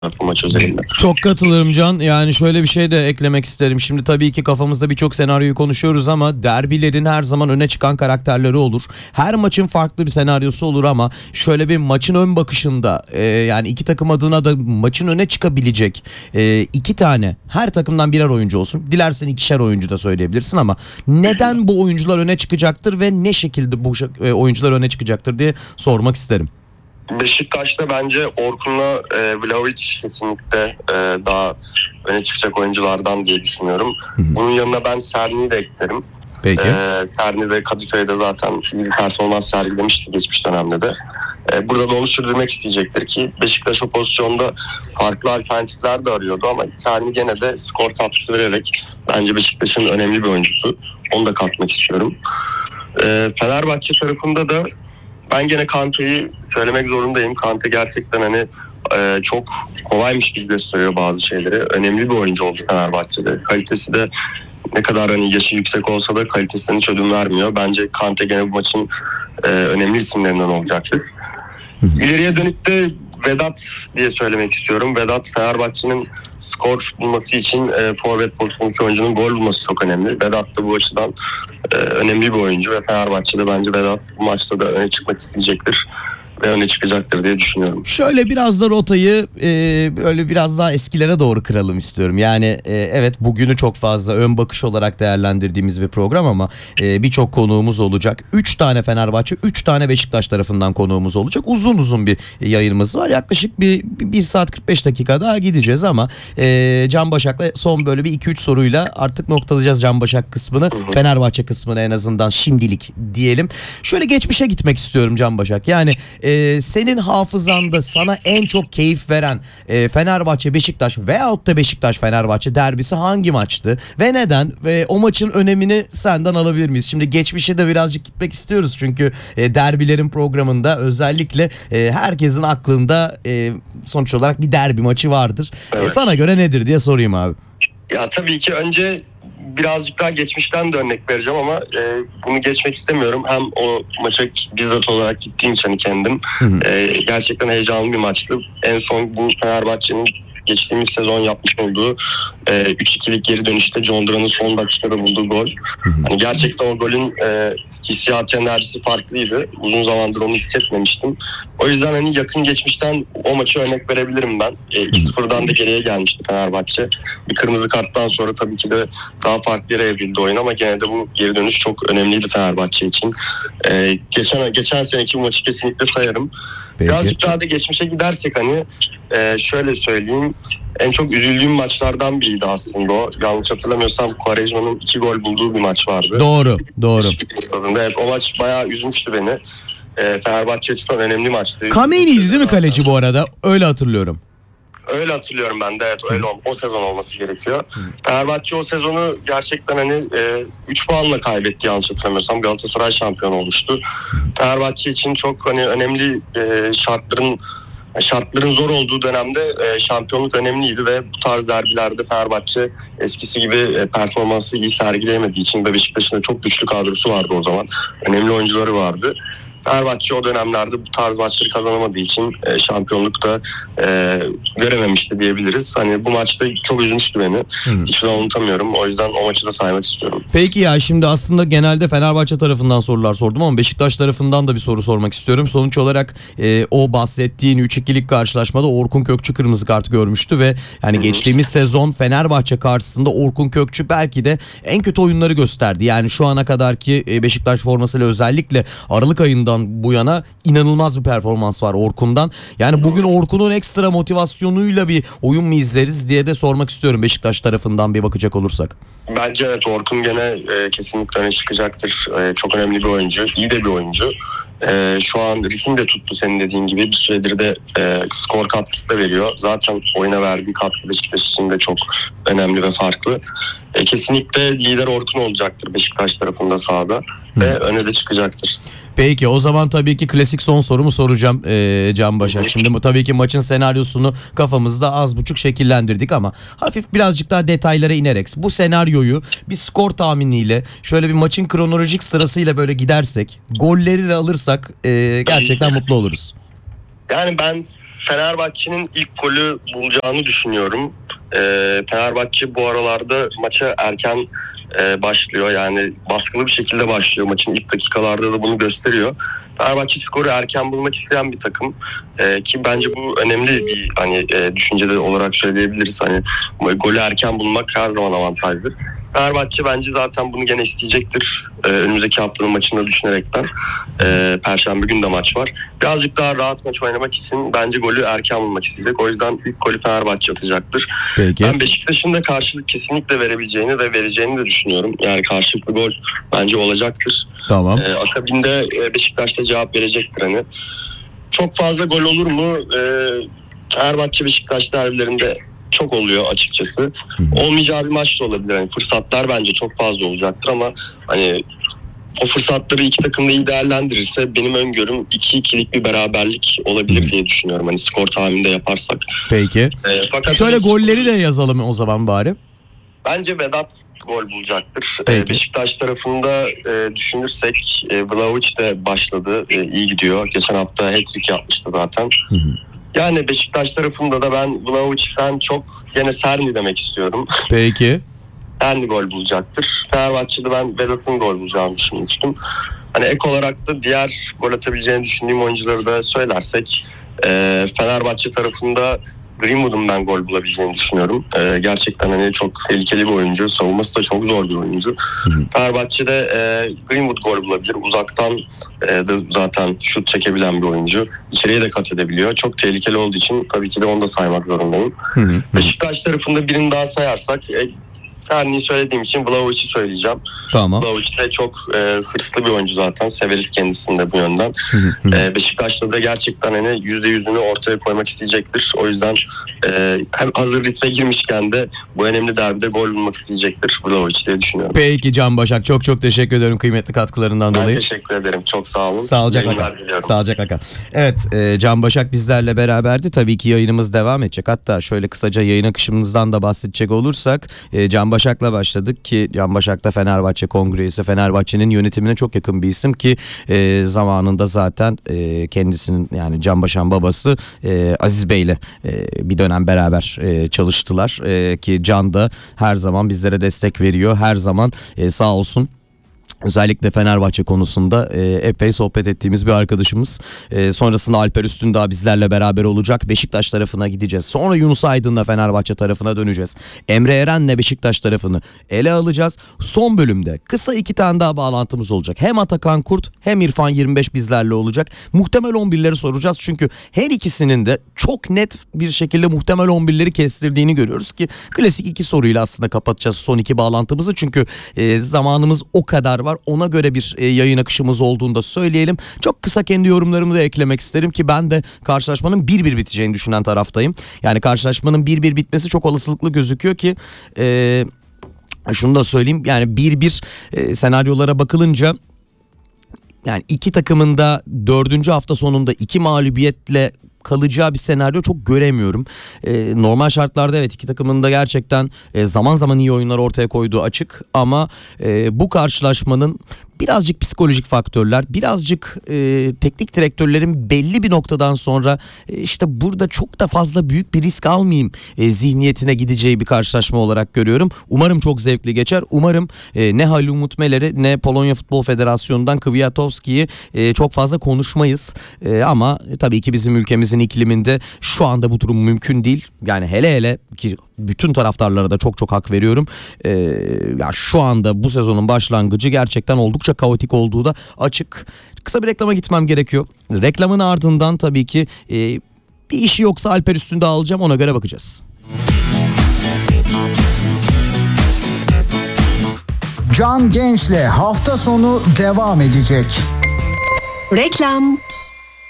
bu maç özelinde. Çok katılırım Can. Yani şöyle bir şey de eklemek isterim. Şimdi tabii ki kafamızda birçok senaryoyu konuşuyoruz ama derbilerin her zaman öne çıkan karakterleri olur. Her maçın farklı bir senaryosu olur ama şöyle bir maçın ön bakışında yani iki takım adına da maçın öne çıkabilecek iki tane, her takımdan birer oyuncu olsun. Dilersen ikişer oyuncu da söyleyebilirsin ama neden bu oyuncular öne çıkacaktır ve ne şekilde bu oyuncular öne çıkacaktır diye sormak isterim. Beşiktaş'ta bence Orkun'la Vlahovic kesinlikle daha öne çıkacak oyunculardan diye düşünüyorum. Bunun yanına ben Serni'yi de eklerim. Peki. Serni de Kadıköy'de zaten iyi bir performans sergilemişti geçmiş dönemde de. Burada da onu sürdürmek isteyecektir ki Beşiktaş o pozisyonda farklı alternatifler de arıyordu ama Serni gene de skor katkısı vererek bence Beşiktaş'ın önemli bir oyuncusu. Onu da katmak istiyorum. Fenerbahçe tarafında da ben gene Kante'yi söylemek zorundayım. Kante gerçekten hani çok kolaymış gibi gösteriyor bazı şeyleri. Önemli bir oyuncu oldu Fenerbahçe'de. Kalitesi de ne kadar hani yaşı yüksek olsa da kalitesinden hiç ödün vermiyor. Bence Kante gene bu maçın önemli isimlerinden olacaktır. İleriye dönük de Vedat diye söylemek istiyorum. Vedat Fenerbahçe'nin skor bulması için forvet pozisyonundaki oyuncunun gol bulması çok önemli. Vedat da bu açıdan önemli bir oyuncu ve Fenerbahçe'de bence Vedat bu maçta da öne çıkmak isteyecektir ve öne çıkacaktır diye düşünüyorum. Şöyle biraz da rotayı böyle biraz daha eskilere doğru kıralım istiyorum. Yani evet, bugünü çok fazla ön bakış olarak değerlendirdiğimiz bir program ama birçok konuğumuz olacak. 3 tane Fenerbahçe, 3 tane Beşiktaş tarafından konuğumuz olacak. Uzun uzun bir yayınımız var. Yaklaşık bir 1 saat 45 dakika daha gideceğiz ama Can Başak'la son böyle bir 2-3 soruyla artık noktalayacağız Can Başak kısmını. Fenerbahçe kısmını en azından şimdilik diyelim. Şöyle geçmişe gitmek istiyorum Can Başak. Yani senin hafızanda sana en çok keyif veren Fenerbahçe Beşiktaş veyahut da Beşiktaş Fenerbahçe derbisi hangi maçtı ve neden, ve o maçın önemini senden alabilir miyiz? Şimdi geçmişe de birazcık gitmek istiyoruz çünkü derbilerin programında özellikle herkesin aklında sonuç olarak bir derbi maçı vardır. Evet. Sana göre nedir diye sorayım abi. Ya tabii ki önce birazcık daha geçmişten de örnek vereceğim ama bunu geçmek istemiyorum. Hem o maça bizzat olarak gittiğim için kendim gerçekten heyecanlı bir maçtı. En son bu Fenerbahçe'nin geçtiğimiz sezon yapmış olduğu 3-2'lik geri dönüşte John Duran'ın son dakikada bulduğu gol. Hani gerçekten o golün hissiyatı, enerjisi farklıydı. Uzun zamandır onu hissetmemiştim. O yüzden hani yakın geçmişten o maçı örnek verebilirim ben. 2-0'dan da geriye gelmişti Fenerbahçe. Bir kırmızı karttan sonra tabii ki de daha farklı yere evrildi oyun ama gene de bu geri dönüş çok önemliydi Fenerbahçe için. Geçen seneki bu maçı kesinlikle sayarım. Peki. Birazcık daha da geçmişe gidersek hani şöyle söyleyeyim, en çok üzüldüğüm maçlardan biriydi aslında o. Yanlış hatırlamıyorsam Quaresma'nın 2 gol bulduğu bir maç vardı. Doğru. Evet, o maç bayağı üzmüştü beni. Fenerbahçe açısından önemli maçtı. Kameni'ydi değil mi kaleci bu arada? Öyle hatırlıyorum. Öyle hatırlıyorum ben de, evet, öyle o sezon olması gerekiyor. Fenerbahçe o sezonu gerçekten hani 3 puanla kaybetti yanlış hatırlamıyorsam. Galatasaray şampiyon olmuştu. Fenerbahçe için çok hani önemli şartların zor olduğu dönemde şampiyonluk önemliydi ve bu tarz derbilerde Fenerbahçe eskisi gibi performansı iyi sergileyemediği için ve Beşiktaş'ın da çok güçlü kadrosu vardı o zaman. Önemli oyuncuları vardı. Fenerbahçe o dönemlerde bu tarz maçları kazanamadığı için şampiyonluk da görememişti diyebiliriz. Hani bu maçta çok üzmüştü beni. Hiçbir zaman unutamıyorum. O yüzden o maçı da saymak istiyorum. Peki ya, şimdi aslında genelde Fenerbahçe tarafından sorular sordum ama Beşiktaş tarafından da bir soru sormak istiyorum. Sonuç olarak o bahsettiğin 3-2'lik karşılaşmada Orkun Kökçü kırmızı kart görmüştü ve yani geçtiğimiz sezon Fenerbahçe karşısında Orkun Kökçü belki de en kötü oyunları gösterdi. Yani şu ana kadarki Beşiktaş formasıyla özellikle Aralık ayından bu yana inanılmaz bir performans var Orkun'dan. Yani bugün Orkun'un ekstra motivasyonuyla bir oyun mu izleriz diye de sormak istiyorum Beşiktaş tarafından bir bakacak olursak. Bence evet, Orkun gene kesinlikle öne çıkacaktır. Çok önemli bir oyuncu. İyi de bir oyuncu. Şu an ritim de tuttu senin dediğin gibi. Bir süredir de skor katkısı da veriyor. Zaten oyuna verdiği katkı Beşiktaş için de çok önemli ve farklı. Kesinlikle lider Orkun olacaktır Beşiktaş tarafında sahada ve öne de çıkacaktır. Peki o zaman tabii ki klasik son sorumu soracağım Can Başak. Şimdi tabii ki maçın senaryosunu kafamızda az buçuk şekillendirdik ama hafif birazcık daha detaylara inerek bu senaryoyu bir skor tahminiyle şöyle bir maçın kronolojik sırasıyla böyle gidersek, golleri de alırsak gerçekten mutlu oluruz. Yani ben Fenerbahçe'nin ilk golü bulacağını düşünüyorum. Fenerbahçe bu aralarda maça erken başlıyor. Yani baskılı bir şekilde başlıyor. Maçın ilk dakikalarda da bunu gösteriyor. Fenerbahçe skoru erken bulmak isteyen bir takım. Ki bence bu önemli bir düşünceli olarak söyleyebiliriz. Hani golü erken bulmak her zaman avantajdır. Fenerbahçe bence zaten bunu gene isteyecektir. Önümüzdeki haftanın maçında düşünerekten. Perşembe günü de maç var. Birazcık daha rahat maç oynamak için bence golü erken bulmak isteyecek. O yüzden ilk golü Fenerbahçe atacaktır. Peki. Ben Beşiktaş'ın da karşılık kesinlikle verebileceğini ve vereceğini de düşünüyorum. Yani karşılıklı gol bence olacaktır. Tamam. Akabinde Beşiktaş'ta cevap verecektir hani. Çok fazla gol olur mu? Fenerbahçe Beşiktaş derbilerinde çok oluyor açıkçası. Olmayacağı bir maç da olabilir. Yani fırsatlar bence çok fazla olacaktır ama hani o fırsatları iki takım da iyi değerlendirirse benim öngörüm 2-2'lik bir beraberlik olabilir diye düşünüyorum. Hani skor tahmini de yaparsak. Peki. Fakat şöyle golleri de yazalım o zaman bari. Bence Vedat gol bulacaktır. Peki. Beşiktaş tarafında düşünürsek Vlahovic de başladı. İyi gidiyor. Geçen hafta hat-trick yapmıştı zaten. Yani Beşiktaş tarafında da ben Vlahovic'den çok gene Serni demek istiyorum. Peki. Serni gol bulacaktır. Fenerbahçe'de ben Vedat'ın gol bulacağını düşünmüştüm. Hani ek olarak da diğer gol atabileceğini düşündüğüm oyuncuları da söylersek Fenerbahçe tarafında Greenwood'un ben gol bulabileceğini düşünüyorum. Gerçekten hani çok tehlikeli bir oyuncu. Savunması da çok zor bir oyuncu. Fenerbahçe'de Greenwood gol bulabilir. Uzaktan da zaten şut çekebilen bir oyuncu. İçeriye de kat edebiliyor. Çok tehlikeli olduğu için tabii ki de onu da saymak zorundayım. Beşiktaş tarafında birini daha sayarsak Serni'yi söylediğim için Vlahovic'i söyleyeceğim. Tamam. Vlahovic de çok hırslı bir oyuncu zaten. Severiz kendisini de bu yönden. Beşiktaş'ta da gerçekten hani %100'ünü ortaya koymak isteyecektir. O yüzden hem hazır ritme girmişken de bu önemli derbide gol bulmak isteyecektir Vlahovic diye düşünüyorum. Peki Can Başak, çok çok teşekkür ederim kıymetli katkılarından dolayı. Ben teşekkür ederim. Çok sağ olun. Sağlıcakla kal. Sağlıcakla kal. Evet, Can Başak bizlerle beraberdi. Tabii ki yayınımız devam edecek. Hatta şöyle kısaca yayın akışımızdan da bahsedecek olursak Can Başak'la başladık ki Can Başak da Fenerbahçe Kongresi, Fenerbahçe'nin yönetimine çok yakın bir isim ki zamanında zaten kendisinin yani Can Başak'ın babası Aziz Bey'le bir dönem beraber çalıştılar ki Can da her zaman bizlere destek veriyor. Her zaman sağ olsun. Özellikle Fenerbahçe konusunda epey sohbet ettiğimiz bir arkadaşımız. Sonrasında Alper Üstündağ bizlerle beraber olacak. Beşiktaş tarafına gideceğiz. Sonra Yunus Aydın'la Fenerbahçe tarafına döneceğiz. Emre Eren'le Beşiktaş tarafını ele alacağız. Son bölümde kısa 2 tane daha bağlantımız olacak. Hem Atakan Kurt hem İrfan 25 bizlerle olacak. Muhtemel 11'leri soracağız. Çünkü her ikisinin de çok net bir şekilde muhtemel 11'leri kestirdiğini görüyoruz ki klasik 2 soruyla aslında kapatacağız son 2 bağlantımızı. Çünkü zamanımız o kadar var. Ona göre bir yayın akışımız olduğunu da söyleyelim. Çok kısa kendi yorumlarımı da eklemek isterim ki ben de karşılaşmanın 1-1 biteceğini düşünen taraftayım. Yani karşılaşmanın 1-1 bitmesi çok olasılıklı gözüküyor ki şunu da söyleyeyim yani 1-1 senaryolara bakılınca yani iki takımın da 4. hafta sonunda 2 mağlubiyetle kalacağı bir senaryo çok göremiyorum. Normal şartlarda evet iki takımın da gerçekten zaman zaman iyi oyunlar ortaya koyduğu açık ama bu karşılaşmanın birazcık psikolojik faktörler, birazcık teknik direktörlerin belli bir noktadan sonra işte burada çok da fazla büyük bir risk almayayım zihniyetine gideceği bir karşılaşma olarak görüyorum. Umarım çok zevkli geçer. Umarım ne Halil Umut Meler'i ne Polonya Futbol Federasyonu'ndan Kwiatkowski'yi çok fazla konuşmayız. Ama tabii ki bizim ülkemizin ikliminde şu anda bu durum mümkün değil. Yani hele ki bütün taraftarlara da çok çok hak veriyorum. Ya şu anda bu sezonun başlangıcı gerçekten oldukça kaotik olduğu da açık. Kısa bir reklama gitmem gerekiyor. Reklamın ardından tabii ki bir işi yoksa Alper Üstündağ alacağım, ona göre bakacağız. Can Genç'le hafta sonu devam edecek. Reklam.